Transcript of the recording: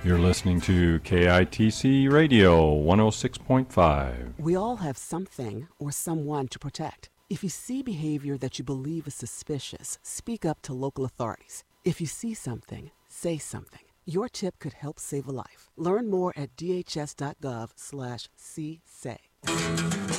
You're listening to KITC Radio 106.5. We all have something or someone to protect. If you see behavior that you believe is suspicious, speak up to local authorities. If you see something, say something. Your tip could help save a life. Learn more at dhs.gov/csay.